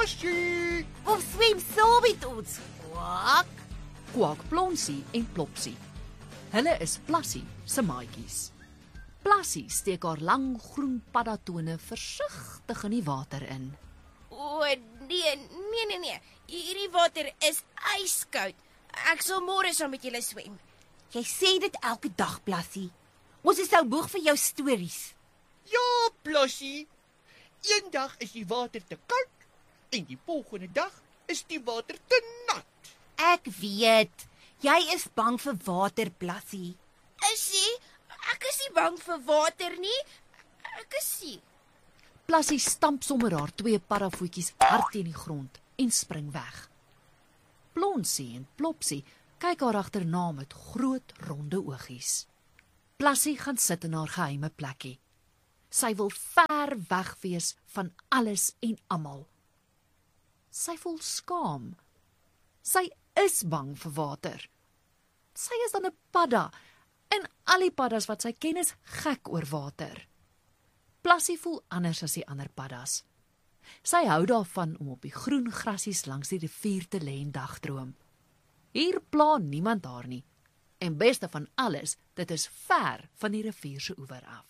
Plossie! Of swem saam met ons. Kwak. Kwak Plonsie en Plopsie. Hulle is Plassie se maatjies. Plassie steek haar lang groen paddatone versigtig in die water in. O, nee. Hierdie water is ijskoud. Ek sal môre saam met julle swem. Jy sê dit elke dag, Plassie. Ons is nou moeg vir jou stories. Ja, Plossie. Eendag is die water te koud en die volgende dag is die water te nat. Ek weet. Jy is bang vir water, Plassie. Ek is nie bang vir water nie. Ek is nie. Plassie stamp sommer haar 2 paddavoetjies hard teen die grond en spring weg. Plonsie en Plopsie kyk haar agterna met groot ronde oogies. Plassie gaan sit in haar geheime plekkie. Sy wil ver weg wees van alles en almal. Sy voel skaam. Sy is bang vir water. Sy is dan 'n padda en al die paddas wat sy ken is gek oor water. Plassie voel anders as die ander paddas. Sy hou daarvan om op die groen grasies langs die rivier te lê en dagdroom. Hier pla niemand haar nie. En beste van alles, dit is ver van die rivier se oewer af.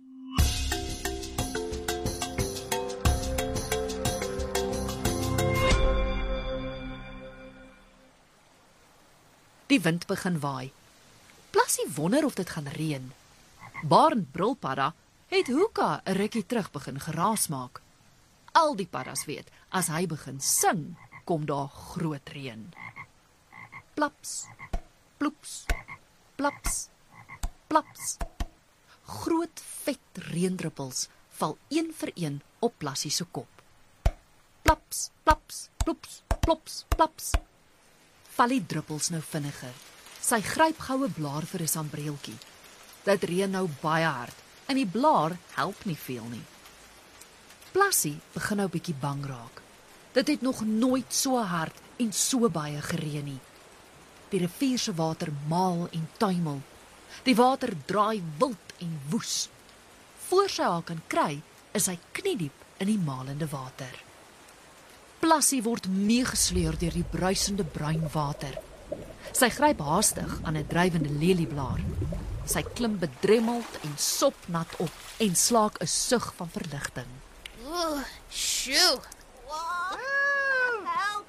Die wind begin waai. Plassie wonder of dit gaan reën. Barend Brulpadda het Hoeka 'n rukkie terug begin geraas maak. Al die paddas weet, as hy begin sing, kom daar groot reën. Plaps, ploeps, plaps, plaps. Groot vet reendruppels val een vir een op Plassie se kop. Plaps, plaps, ploeps, plops, plaps. Val die druppels nou vinniger. Sy gryp goue blaar vir 'n sambreeltjie. Dit reën nou baie hard en die blaar help nie veel nie. Plassie begin nou bietjie bang raak. Dit het nog nooit so hard en so baie gereën nie. Die rivier se water maal en tuimel. Die water draai wild en woes. Voor sy haar kan kry, is hy kniediep in die malende water. Plassie word meegesleur deur die bruisende bruin water. Sy gryp haastig aan 'n drywende lelieblaar. Sy klim bedremmeld en sopnat op en slaak 'n sug van verligting. Sjoe. Help!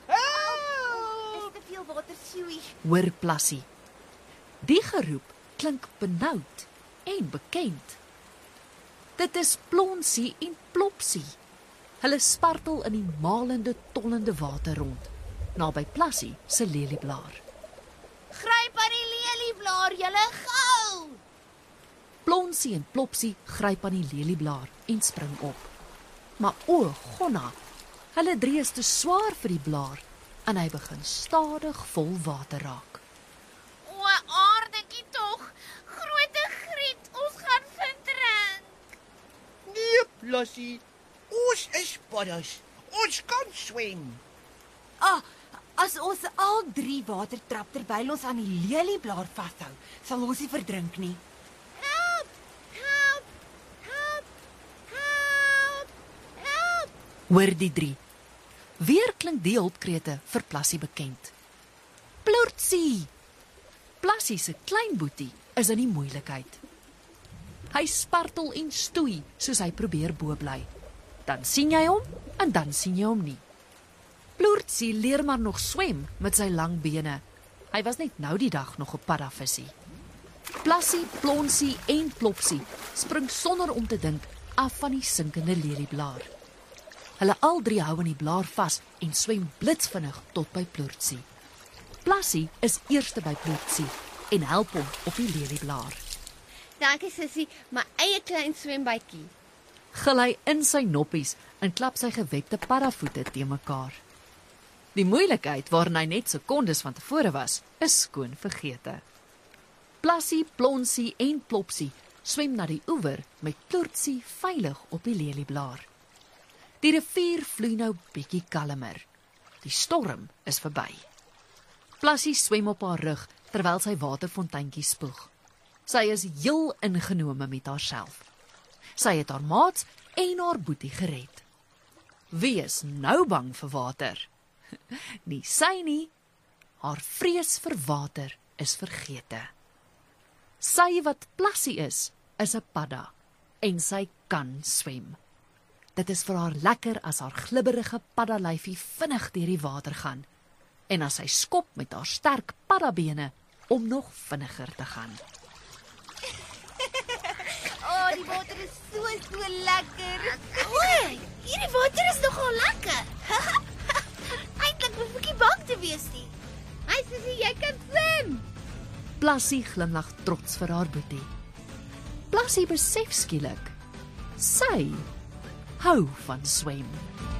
Is te veel water, Sjoei. Hoor Plassie. Die geroep klink benoud en bekend. Dit is Plonsie en Plopsie. Hulle spartel in die malende, tollende water rond, naby Plassie se lelieblaar. Gryp aan die lelieblaar, julle gou. Plonsie en Plopsie gryp aan die lelieblaar en spring op. Maar o, gonna, hulle drie is te swaar vir die blaar en hy begin stadig vol water raak. O, aardetjie tog. Grote griet, ons gaan verdrink. Nee, Plossie. Ons is paddas. Ons kan swem. As ons al 3 water trap terwyl ons aan die lelieblaar vashou, sal ons nie verdrink nie. Help! Help! Help! Help! Help! Hoor die drie. Weer klink die hulpkrete vir Plassie bekend. Plortsie! Plassie se klein boetie is in die moeilikheid. Hy spartel en stoei soos hy probeer bo bly. Dan sien jy hom en dan sien jy hom nie. Plortsie leer maar nog swem met sy lang bene. Hy was net nou die dag nog 'n paddavissie. Plassie, Plonsie en Plopsie spring sonder om te dink af van die sinkende lelieblaar. Hulle al drie hou in die blaar vas en swem blitsvinnig tot by Plortsie. Plassie is eerste by Plortsie en help hom op die lelieblaar. Dankie sussie, my eie klein swembytjie. Gil hy in sy noppies en klap sy gewekte paddavoete teen mekaar. Die moeilikheid waarin hy net sekondes van tevore was, is skoon vergete. Plassie, Plonsie en Plopsie swem na die oewer met Plortsie veilig op die lelieblaar. Die rivier vloei nou bietjie kalmer. Die storm is verby. Plassie swem op haar rug terwyl sy waterfonteintjie spoeg. Sy is heel ingenome met haarself. Sy het haar maats en haar boetie gered. Wie is nou bang vir water? Nie sy nie. Haar vrees vir water is vergete. Sy wat Plassie is 'n padda en sy kan swem. Dit is vir haar lekker as haar glibberige paddalyfie vinnig deur die water gaan en as sy skop met haar sterk paddabene om nog vinniger te gaan. Die water is so lekker. Oei, hierdie water is nogal lekker. Eintlik hoef ek nie bang te wees nie. Hy sê jy kan swem. Plassie glimlag trots vir haar boetie. Plassie besef skielik, sy hou van swem.